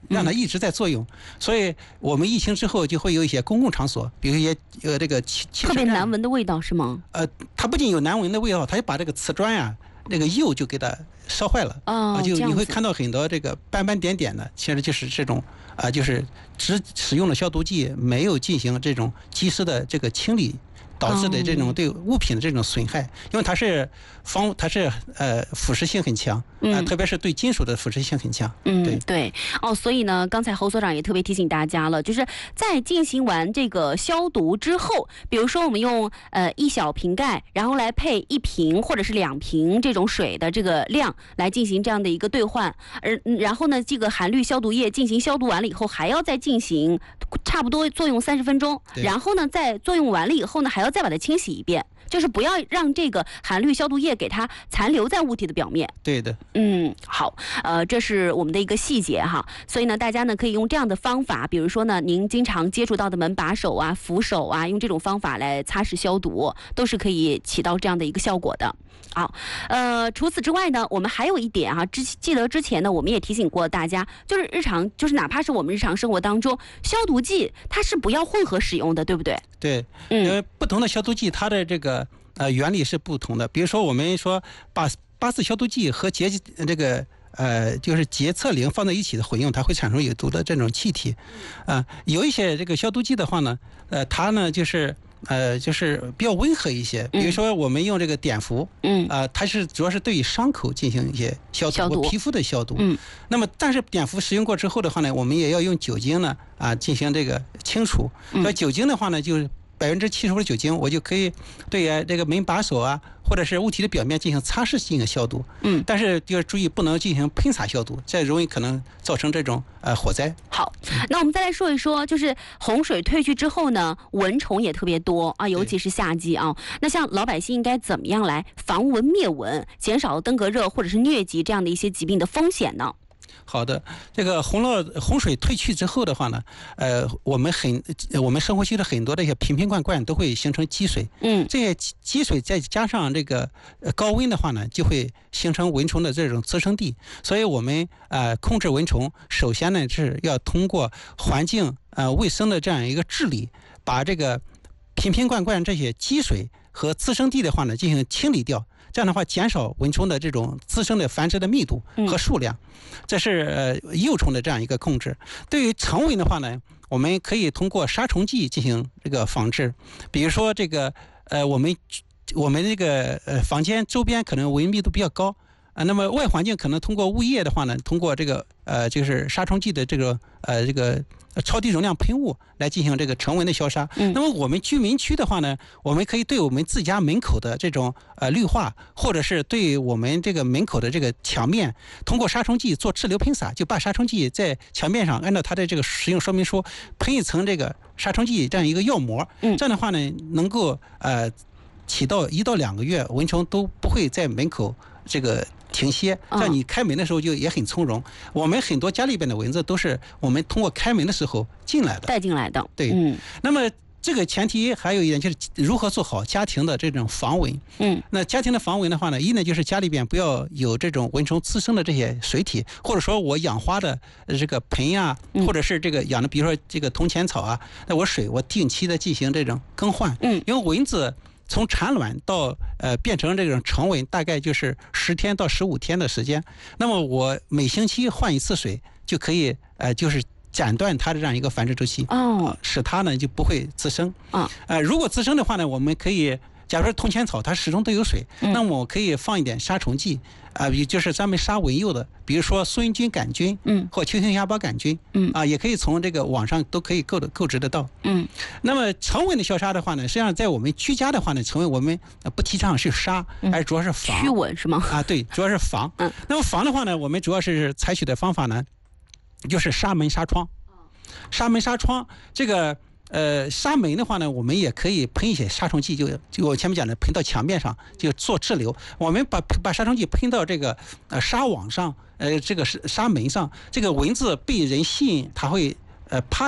让它一直在作用。所以我们疫情之后就会有一些公共场所，比如一些这个特别难闻的味道是吗？ 它不仅有难闻的味道，它就把这个瓷砖呀那个釉就给它烧坏了就你会看到很多这个斑斑点点的，其实就是这种就是只使用了消毒剂，没有进行这种及时的这个清理，导致的这种对物品的这种损害，因为它是腐蚀性很强特别是对金属的腐蚀性很强。 对所以呢，刚才侯所长也特别提醒大家了，就是在进行完这个消毒之后，比如说我们用1小瓶盖，然后来配1瓶或者是2瓶这种水的这个量来进行这样的一个兑换，然后呢，这个含氯消毒液进行消毒完了以后，还要再进行差不多作用30分钟，然后呢，在作用完了以后呢，还要再把它清洗一遍。就是不要让这个含氯消毒液给它残留在物体的表面。 对的。 好，这是我们的一个细节哈。所以呢，大家呢可以用这样的方法，比如说呢，您经常接触到的门把手啊、扶手啊，用这种方法来擦拭消毒，都是可以起到这样的一个效果的。好，除此之外呢，我们还有一点记得之前呢，我们也提醒过大家，就是哪怕是我们日常生活当中，消毒剂它是不要混合使用的，对不对？ 对，因为不同的消毒剂它的这个原理是不同的。比如说我们说把8次消毒剂和就是洁厕灵放在一起的混用，它会产生有毒的这种气体。有一些这个消毒剂的话呢，它呢就是比较温和一些。比如说我们用这个碘伏，它是主要是对于伤口进行一些消毒，皮肤的消毒。那么但是碘伏使用过之后的话呢，我们也要用酒精呢进行这个清除。那酒精的话呢，就是75%的酒精，我就可以对这个门把手或者是物体的表面进行擦拭进行消毒。但是就要注意不能进行喷洒消毒，这容易可能造成这种火灾。 好，那我们再来说一说，就是洪水退去之后呢，蚊虫也特别多尤其是夏季那像老百姓应该怎么样来防蚊灭蚊，减少登革热或者是疟疾这样的一些疾病的风险呢？ 好的，这个洪水退去之后的话呢，我们生活区的很多的一些瓶瓶罐罐都会形成积水。这些积水再加上这个高温的话呢，就会形成蚊虫的这种滋生地。所以我们控制蚊虫，首先呢是要通过环境卫生的这样一个治理，把这个瓶瓶罐罐这些积水和滋生地的话呢进行清理掉。这样的话减少蚊虫的这种滋生的繁殖的密度和数量。这是幼虫的这样一个控制。对于成蚊的话呢，我们可以通过杀虫剂进行这个防治。比如说这个我们这个房间周边可能蚊密度比较高那么外环境可能通过物业的话呢，通过这个就是杀虫剂的这个超低容量喷雾来进行这个成蚊的消杀。那么我们居民区的话呢，我们可以对我们自家门口的这种绿化，或者是对我们这个门口的这个墙面，通过杀虫剂做滞留喷洒，就把杀虫剂在墙面上按照它的这个使用说明书喷一层这个杀虫剂这样一个药膜。这样的话呢，能够起到1到2个月蚊虫都不会在门口这个停歇，这样你开门的时候就也很从容。我们很多家里边的蚊子都是我们通过开门的时候进来的， 带进来的。 对，那么这个前提还有一点就是如何做好家庭的这种防蚊。那家庭的防蚊的话呢，一呢就是家里边不要有这种蚊虫滋生的这些水体，或者说我养花的这个盆或者是这个养的比如说这个铜钱草那我定期的进行这种更换。因为蚊子从产卵到变成这种成蚊大概就是10天到15天的时间。那么我每星期换一次水就可以就是斩断它的这样一个繁殖周期使它呢就不会滋生。如果滋生的话呢，我们可以假如说铜钱草它始终都有水，那么我可以放一点杀虫剂也就是专门杀蚊幼的，比如说苏云菌杆菌或球形芽孢杆菌也可以从这个网上都可以购置得到。那么成蚊的消杀的话呢，实际上在我们居家的话呢，成蚊我们不提倡是杀，而主要是防。 驱蚊是吗？ 对，主要是防。那么防的话呢，我们主要是采取的方法呢，就是杀门杀窗。杀门杀窗这个杀门的话呢，我们也可以喷一些杀虫剂，就我前面讲的喷到墙面上就做滞留。我们把杀虫剂喷到这个纱网上这个纱门上，这个蚊子被人吸引，它会趴